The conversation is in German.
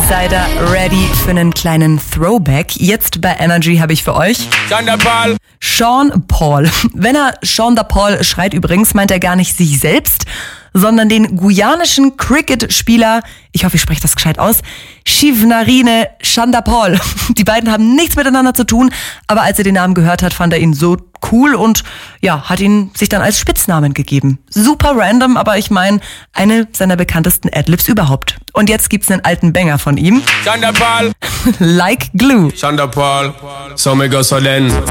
Seid ihr ready für einen kleinen Throwback? Jetzt bei Energy habe ich für euch Sean Paul. Wenn er Sean da Paul schreit übrigens, meint er gar nicht sich selbst, sondern den guyanischen Cricket-Spieler, ich hoffe, ich spreche das gescheit aus, Shivnarine Chanderpaul. Die beiden haben nichts miteinander zu tun, aber als er den Namen gehört hat, fand er ihn so cool und ja, hat ihn sich dann als Spitznamen gegeben. Super random, aber ich meine, eine seiner bekanntesten Adlibs überhaupt. Und jetzt gibt's einen alten Banger von ihm. Chanderpaul. Like Glue. Chanderpaul. So me go so then.